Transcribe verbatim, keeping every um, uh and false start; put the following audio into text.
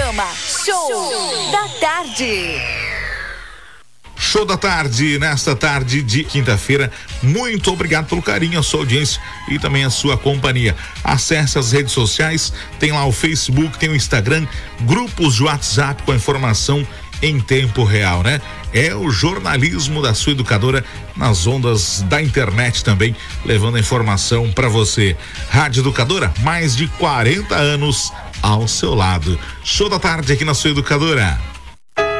Programa Show da Tarde. Show da tarde, nesta tarde de quinta-feira. Muito obrigado pelo carinho, a sua audiência e também a sua companhia. Acesse as redes sociais, tem lá o Facebook, tem o Instagram, grupos de WhatsApp com a informação em tempo real, né? É o jornalismo da sua educadora nas ondas da internet também, levando a informação para você. Rádio Educadora, mais de quarenta anos ao seu lado. Show da tarde aqui na sua educadora.